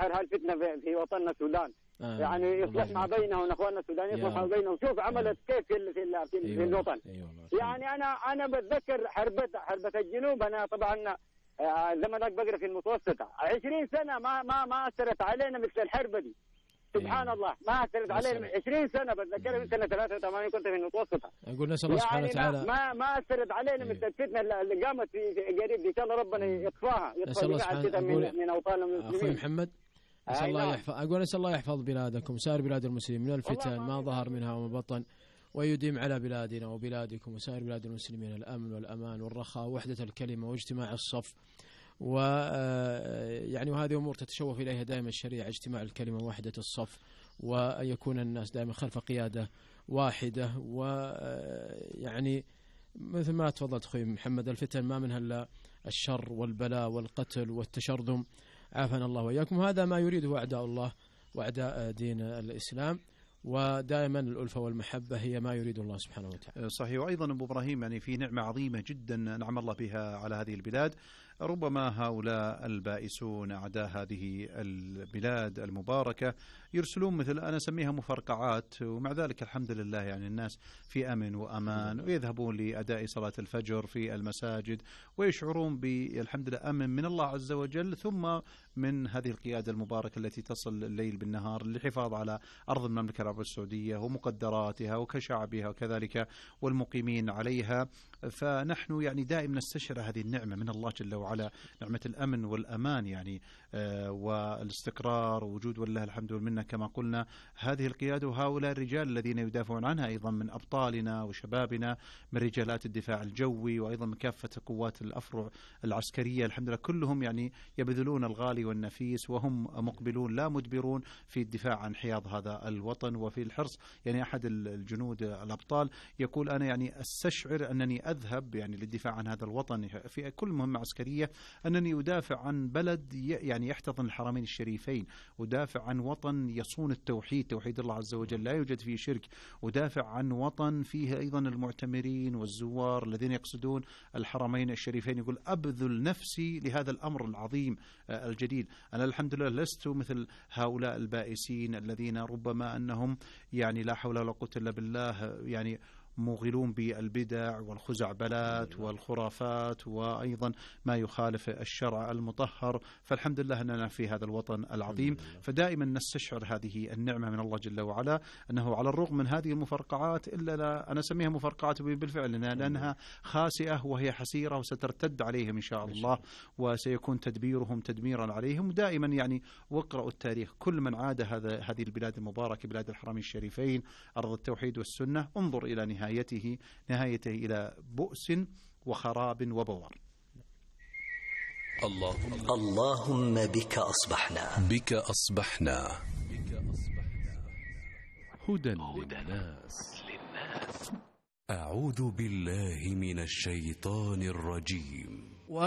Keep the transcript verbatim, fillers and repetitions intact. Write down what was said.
ظهر هالفتنة في, في وطننا السودان. آه يعني يصلح مع بينهم اخواننا السودانيين، يصلح مع بينهم. شوف عملت كيف في في, في, في, في الوطن. يعني انا انا بتذكر حربة حربة الجنوب. انا طبعا زمنك بقرا في المتوسطة عشرين سنة ما ما ما اثرت علينا مثل الحربة دي. سبحان الله ما اثرت علينا عشرين سنة. بتذكرها من سنة ثلاثة وثمانين كنت في المتوسطة. أقول نسأل الله سبحانه وتعالى ما ما اثرت علينا مثل الفتنة اللي قامت في قريب دي. كان ربنا يطفاها يطفى جميع من من اوطان المسلمين. اخوي محمد نسأل الله يحفظ أقول نسأل الله يحفظ بلادكم وسائر بلاد المسلمين من الفتن ما ظهر منها وما بطن، ويديم على بلادنا وبلادكم وسائر بلاد المسلمين الأمن والأمان والرخاء ووحدة الكلمة واجتماع الصف. ويعني وهذه أمور تتشوف إليها دائما الشريعة، اجتماع الكلمة ووحدة الصف، وأن يكون الناس دائما خلف قيادة واحدة. ويعني مثل ما تفضلت أخوي محمد الفتن ما منها إلا الشر والبلاء والقتل والتشرذم، عافانا الله وإياكم. هذا ما يريده أعداء الله وأعداء دين الإسلام، ودائما الألفة والمحبة هي ما يريد الله سبحانه وتعالى. صحيح. وأيضا أبو إبراهيم يعني في نعمة عظيمة جدا نعم الله بها على هذه البلاد. ربما هؤلاء البائسون أعداء هذه البلاد المباركة يرسلون مثل أنا أسميها مفرقعات، ومع ذلك الحمد لله يعني الناس في أمن وأمان، ويذهبون لأداء صلاة الفجر في المساجد ويشعرون بالحمد لله أمن من الله عز وجل، ثم من هذه القيادة المباركة التي تصل الليل بالنهار للحفاظ على أرض المملكة العربية السعودية ومقدراتها وكشعبها وكذلك والمقيمين عليها. فنحن يعني دائما نستشعر هذه النعمة من الله جل وعلا، نعمة الأمن والأمان يعني آه والاستقرار ووجود والله الحمد والمنة كما قلنا هذه القيادة وهؤلاء الرجال الذين يدافعون عنها أيضا من أبطالنا وشبابنا من رجالات الدفاع الجوي وأيضا من كافة قوات الأفرع العسكرية الحمد لله كلهم يعني يبذلون الغالي والنفيس وهم مقبلون لا مدبرون في الدفاع عن حياض هذا الوطن وفي الحرص. يعني أحد الجنود الأبطال يقول أنا يعني أستشعر أنني أذهب يعني للدفاع عن هذا الوطن في كل مهمة عسكرية، أنني أدافع عن بلد يعني يحتضن الحرمين الشريفين، أدافع عن وطن يصون التوحيد توحيد الله عز وجل لا يوجد فيه شرك، أدافع عن وطن فيه أيضا المعتمرين والزوار الذين يقصدون الحرمين الشريفين. يقول أبذل نفسي لهذا الأمر العظيم الجديد. أنا الحمد لله لست مثل هؤلاء البائسين الذين ربما أنهم يعني لا حول ولا قوة إلا بالله يعني موغلون بالبدع والخزعبلات والخرافات وأيضا ما يخالف الشرع المطهر. فالحمد لله أننا في هذا الوطن العظيم، فدائما نستشعر هذه النعمة من الله جل وعلا أنه على الرغم من هذه المفرقعات إلا لا أنا أسميها مفرقعات بالفعل لأنها خاسئة وهي حسيرة وسترتد عليهم إن شاء الله وسيكون تدبيرهم تدميرا عليهم. دائما يعني واقرأوا التاريخ كل من عاد هذا هذه البلاد المباركة بلاد الحرمين الشريفين أرض التوحيد والسنة انظر إلى نهاية نهايته نهايته إلى بؤس وخراب وبوار. اللهم اللهم بك أصبحنا بك أصبحنا هدى للناس. أعوذ بالله من الشيطان الرجيم.